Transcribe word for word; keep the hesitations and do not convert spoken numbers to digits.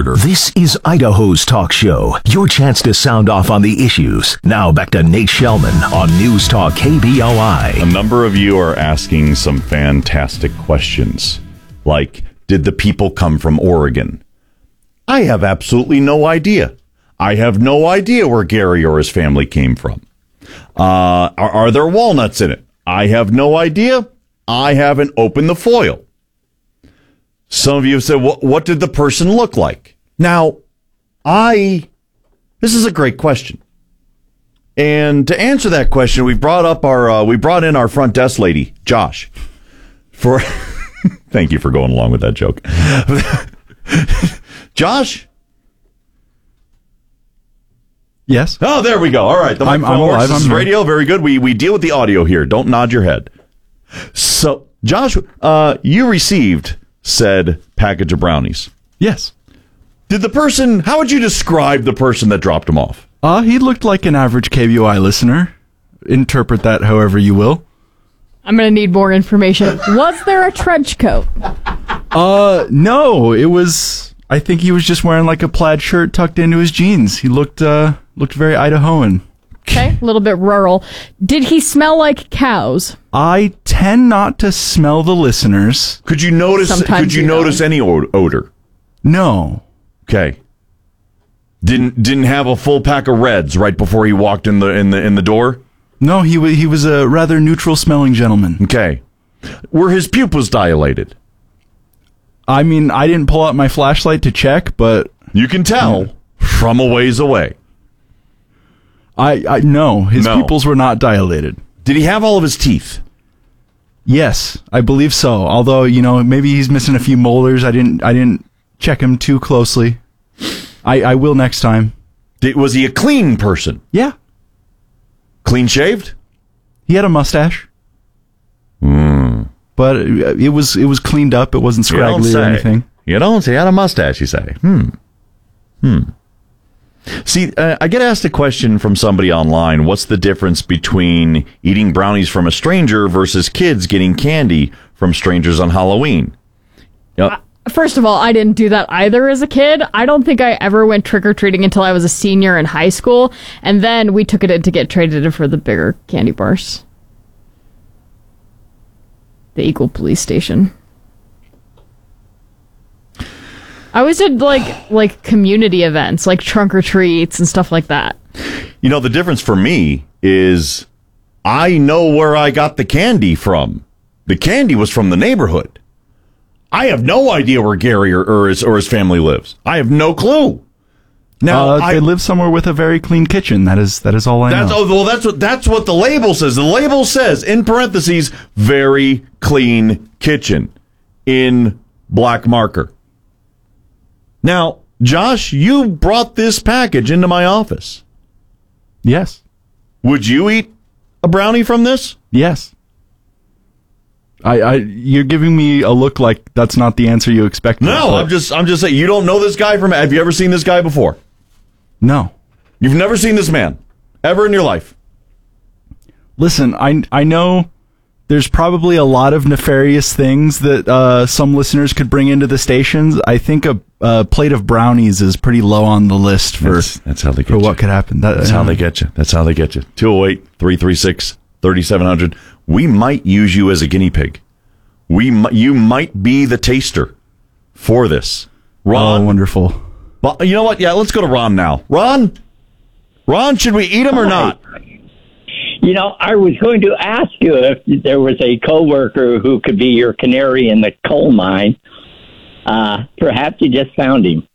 Reporter. This is Idaho's talk show. Your chance to sound off on the issues. Now back to Nate Shellman on News Talk K B O I. A number of you are asking some fantastic questions. Like, did the people come from Oregon? I have absolutely no idea. I have no idea where Gary or his family came from. Uh, are, are there walnuts in it? I have no idea. I haven't opened the foil. Some of you have said, what, what did the person look like? Now, I, this is a great question. And to answer that question, we brought up our, uh, we brought in our front desk lady, Josh, for, thank you for going along with that joke. Josh? Yes. Oh, there we go. All right. The I'm, microphone I'm works. alive. This is I'm radio. Very good. We, we deal with the audio here. Don't nod your head. So, Josh, uh, you received said package of brownies. Yes. Did the person, how would you describe the person that dropped them off? Uh, he looked like an average K B O I listener. Interpret that however you will. I'm going to need more information. Was there a trench coat? Uh, no, it was, I think he was just wearing like a plaid shirt tucked into his jeans. He looked, uh, looked very Idahoan. Okay, a little bit rural. Did he smell like cows? I tend not to smell the listeners. Could you notice, Sometimes could you, you notice know. any od- odor? No. Okay. Didn't, didn't have a full pack of Reds right before he walked in the, in the, in the door? No, he, wa he was a rather neutral smelling gentleman. Okay. Were his pupils dilated? I mean, I didn't pull out my flashlight to check, but You can tell Yeah. from a ways away. I, I no, his No. pupils were not dilated. Did he have all of his teeth? Yes, I believe so. Although, you know, maybe he's missing a few molars. I didn't I didn't check him too closely. I, I will next time. Did, was he a clean person? Yeah. Clean shaved? He had a mustache. Mm. But it, it was it was cleaned up. It wasn't You don't scraggly or say. anything. You don't say. He had a mustache, you say. Hmm. Hmm. See, uh, I get asked a question from somebody online. What's the difference between eating brownies from a stranger versus kids getting candy from strangers on Halloween? Yep. First of all, I didn't do that either as a kid. I don't think I ever went trick-or-treating until I was a senior in high school, and then we took it in to get traded in for the bigger candy bars. The Eagle Police Station. I always did, like, like community events, like trunk-or-treats and stuff like that. You know, the difference for me is I know where I got the candy from. The candy was from the neighborhood. I have no idea where Gary or, or, his, or his family lives. I have no clue. Now, uh, I, they live somewhere with a very clean kitchen. That is that is all I that's, know. oh, well, that's what that's what the label says. The label says, in parentheses, very clean kitchen in black marker. Now, Josh, you brought this package into my office. Yes. Would you eat a brownie from this? Yes. I, I you're giving me a look like that's not the answer you expected. No, but- I'm just I'm just saying you don't know this guy from. Have you ever seen this guy before? No. You've never seen this man ever in your life. Listen, I I know there's probably a lot of nefarious things that uh, some listeners could bring into the stations. I think a, a plate of brownies is pretty low on the list for That's, that's how they get for you. what could happen. That, That's how they get you. That's how they get you. two oh eight, three three six, three seven zero zero. We might use you as a guinea pig. We mi- you might be the taster for this. Ron, Oh, wonderful. Well, you know what? Yeah, let's go to Ron now. Ron, Ron, should we eat him or not? You know, I was going to ask you if there was a coworker who could be your canary in the coal mine. Uh, perhaps you just found him.